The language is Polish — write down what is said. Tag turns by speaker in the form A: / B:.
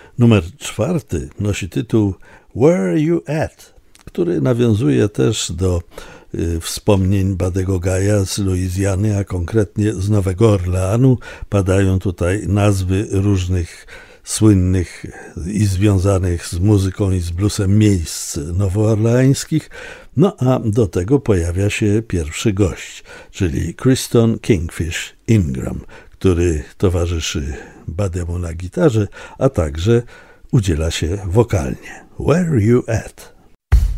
A: Numer 4 nosi tytuł Where You At?, który nawiązuje też do wspomnień Buddego Guy'a z Luizjany, a konkretnie z Nowego Orleanu. Padają tutaj nazwy różnych słynnych i związanych z muzyką i z bluesem miejsc nowoorleańskich. No a do tego pojawia się pierwszy gość, czyli Kryston Kingfish Ingram, który towarzyszy Buddemu na gitarze, a także udziela się wokalnie. Where You At?